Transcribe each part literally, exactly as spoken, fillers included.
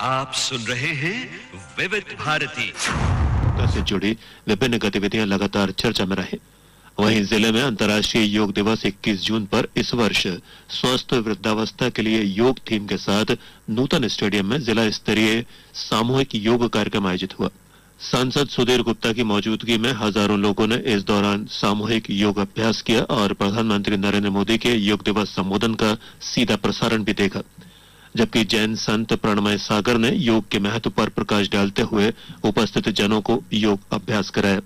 आप सुन रहे हैं विविध भारती से जुड़ी विभिन्न गतिविधियां लगातार चर्चा में रही। वहीं जिले में अंतर्राष्ट्रीय योग दिवस इक्कीस जून पर इस वर्ष स्वस्थ वृद्धावस्था के लिए योग थीम के साथ नूतन स्टेडियम में जिला स्तरीय सामूहिक योग कार्यक्रम आयोजित हुआ। सांसद सुधीर गुप्ता की मौजूदगी में हजारों लोगों ने इस दौरान सामूहिक योग अभ्यास किया और प्रधानमंत्री नरेंद्र मोदी के योग दिवस संबोधन का सीधा प्रसारण भी देखा। जबकि जैन संत प्रणमय सागर ने योग के महत्व पर प्रकाश डालते हुए उपस्थित जनों को योग अभ्यास कराया।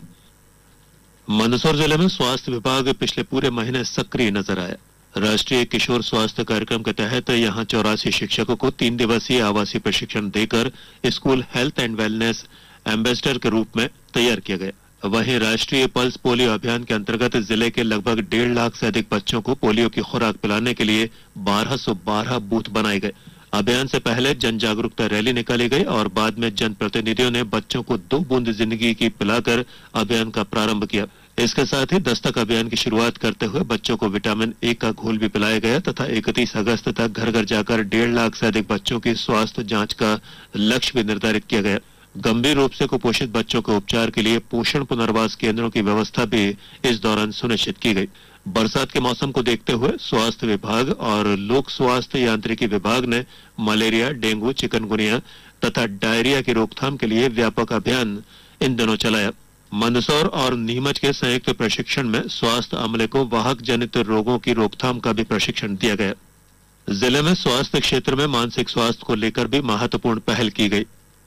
मंदसौर जिले में स्वास्थ्य विभाग पिछले पूरे महीने सक्रिय नजर आया। राष्ट्रीय किशोर स्वास्थ्य कार्यक्रम के तहत यहां चौरासी शिक्षकों को तीन दिवसीय आवासीय प्रशिक्षण देकर school health and wellness ambassador के रूप में तैयार किया गया। वहीं राष्ट्रीय पल्स पोलियो अभियान के अंतर्गत जिले के लगभग डेढ़ लाख से अधिक बच्चों को पोलियो की खुराक पिलाने के लिए बारह सौ बारह बूथ बनाए गए। अभियान से पहले जन जागरूकता रैली निकाली गई और बाद में जनप्रतिनिधियों ने बच्चों को दो बूंद जिंदगी की पिलाकर अभियान का प्रारंभ किया। इसके साथ ही दस्तक अभियान की शुरुआत करते हुए बच्चों को विटामिन ए का घोल भी पिलाया गया तथा इकतीस अगस्त तक घर घर जाकर डेढ़ लाख से अधिक बच्चों की स्वास्थ्य जांच का लक्ष्य भी निर्धारित किया गया। गंभीर रूप से कुपोषित बच्चों के उपचार के लिए पोषण पुनर्वास केंद्रों की व्यवस्था भी इस दौरान सुनिश्चित की गई। बरसात के मौसम को देखते हुए स्वास्थ्य विभाग और लोक स्वास्थ्य यांत्रिकी विभाग ने मलेरिया, डेंगू, चिकनगुनिया तथा डायरिया की रोकथाम के लिए व्यापक अभियान इन दिनों चलाया। मंदसौर और नीमच के संयुक्त प्रशिक्षण में स्वास्थ्य अमले को वाहक जनित रोगों की रोकथाम का भी प्रशिक्षण दिया गया। जिले में स्वास्थ्य क्षेत्र में मानसिक स्वास्थ्य को लेकर भी महत्वपूर्ण पहल की गई।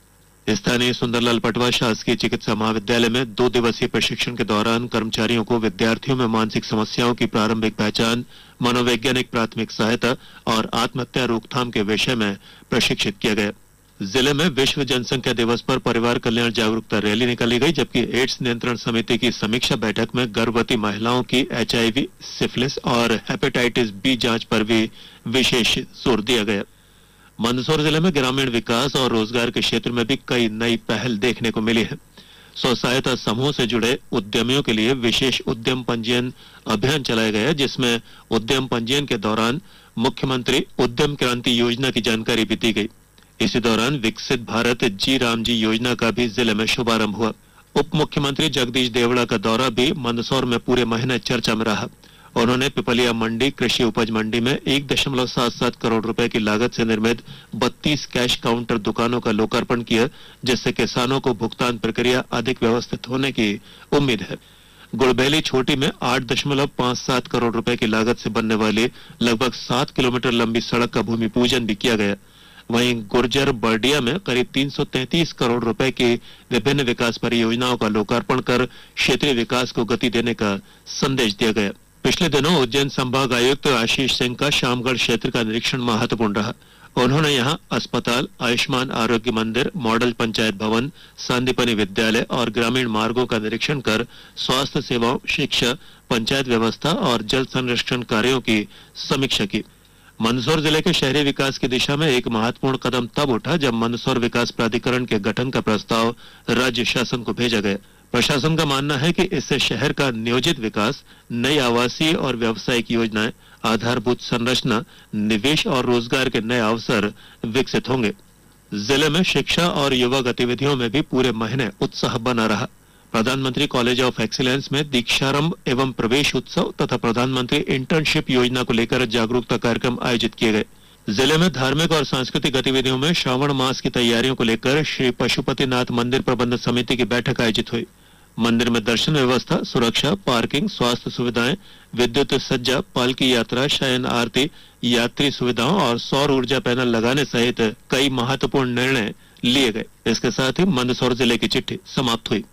स्थानीय सुंदरलाल पटवा शासकीय चिकित्सा महाविद्यालय में दो दिवसीय प्रशिक्षण के दौरान कर्मचारियों को विद्यार्थियों में मानसिक समस्याओं की प्रारंभिक पहचान, मनोवैज्ञानिक प्राथमिक सहायता और आत्महत्या रोकथाम के विषय में प्रशिक्षित किया गया। जिले में विश्व जनसंख्या दिवस पर परिवार कल्याण जागरूकता रैली निकाली गई, जबकि एड्स नियंत्रण समिति की समीक्षा बैठक में गर्भवती महिलाओं की एचआईवी, सिफिलिस और हेपेटाइटिस बी जांच पर भी विशेष जोर दिया गया। मंदसौर जिले में ग्रामीण विकास और रोजगार के क्षेत्र में भी कई नई पहल देखने को मिली है। स्व सहायता समूह से जुड़े उद्यमियों के लिए विशेष उद्यम पंजीयन अभियान चलाया गया, जिसमें उद्यम पंजीयन के दौरान मुख्यमंत्री उद्यम क्रांति योजना की जानकारी भी दी गई। इसी दौरान विकसित भारत जी राम जी योजना का भी जिले में शुभारंभ हुआ। उप मुख्यमंत्री जगदीश देवड़ा का दौरा भी मंदसौर में पूरे महीने चर्चा में रहा। उन्होंने पिपलिया मंडी कृषि उपज मंडी में एक दशमलव सात सात करोड़ रुपए की लागत से निर्मित बत्तीस कैश काउंटर दुकानों का लोकार्पण किया, जिससे किसानों को भुगतान प्रक्रिया अधिक व्यवस्थित होने की उम्मीद है। गुड़बेली छोटी में आठ दशमलव पांच सात करोड़ रुपए की लागत से बनने वाली लगभग सात किलोमीटर लंबी सड़क का भूमि पूजन भी किया गया। वहीं गुर्जर बर्डिया में करीब तीन सौ तैंतीस करोड़ रुपए की विभिन्न विकास परियोजनाओं का लोकार्पण कर क्षेत्रीय विकास को गति देने का संदेश दिया गया। पिछले दिनों उज्जैन संभाग आयुक्त आशीष सिंह का शामगढ़ क्षेत्र का निरीक्षण महत्वपूर्ण रहा। उन्होंने यहां अस्पताल, आयुष्मान आरोग्य मंदिर, मॉडल पंचायत भवन, सांदीपनि विद्यालय और ग्रामीण मार्गों का निरीक्षण कर स्वास्थ्य सेवाओं, शिक्षा, पंचायत व्यवस्था और जल संरक्षण कार्यों की समीक्षा की। मंदसौर जिले के शहरी विकास की दिशा में एक महत्वपूर्ण कदम तब उठा जब मंदसौर विकास प्राधिकरण के गठन का प्रस्ताव राज्य शासन को भेजा गया। प्रशासन का मानना है कि इससे शहर का नियोजित विकास, नई आवासीय और व्यावसायिक योजनाएं, आधारभूत संरचना, निवेश और रोजगार के नए अवसर विकसित होंगे। जिले में शिक्षा और युवा गतिविधियों में भी पूरे महीने उत्साह बना रहा। प्रधानमंत्री कॉलेज ऑफ एक्सीलेंस में दीक्षारंभ एवं प्रवेश उत्सव तथा प्रधानमंत्री इंटर्नशिप योजना को लेकर जागरूकता कार्यक्रम आयोजित किए गए। जिले में धार्मिक और सांस्कृतिक गतिविधियों में श्रावण मास की तैयारियों को लेकर श्री पशुपतिनाथ मंदिर प्रबंध समिति की बैठक आयोजित हुई। मंदिर में दर्शन व्यवस्था, सुरक्षा, पार्किंग, स्वास्थ्य सुविधाएं, विद्युत सज्जा, पालकी यात्रा, शयन आरती, यात्री सुविधाओं और सौर ऊर्जा पैनल लगाने सहित कई महत्वपूर्ण निर्णय लिए गए। इसके साथ ही मंदसौर जिले की चिट्ठी समाप्त हुई।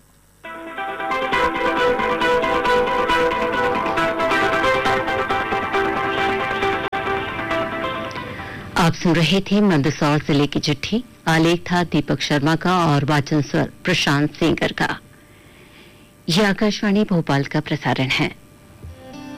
आप सुन रहे थे मंदसौर जिले की चिट्ठी। आलेख था दीपक शर्मा का और वाचन स्वर प्रशांत सेंगर का। यह आकाशवाणी भोपाल का प्रसारण है।